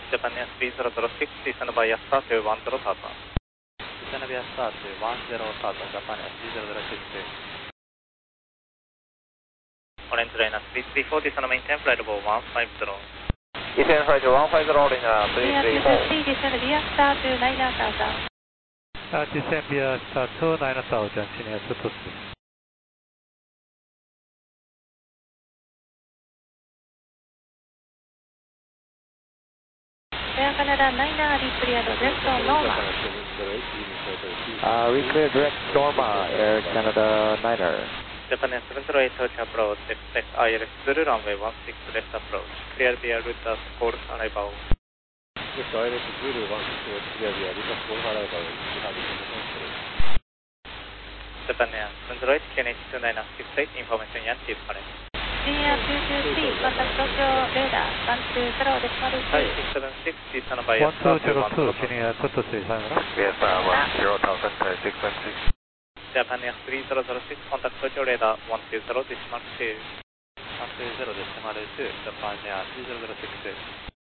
Japan Air 3006, descend by Star to 10 Tata. Descend via Star to 10 Tata, Japan Air 3006. Orange Liner 334, descend maintain flight level 150. Descend flight 150 in 334. Descend via Star to 9000. Descend via Star to 9000, China 223. Air Canada 99, clear direct on Norma. We clear direct Norma, Air Canada 9er. Japan Air 708, touch approach, expect ILS 0 runway 16 left approach. Clear via Rutas, call arrival. Just ILS 0 clear via Rutas, call arrival. Japan Air 708, KNH 2968, information Yankee current. Senior 223, contact Tokyo radar 120.2. Hi, 676, descend by Star to 1202, China 223, Simon. Yes, 10,000, 676. Japan Air 3006, contact Tokyo radar 120.2. 120.2, Japan Air 3006.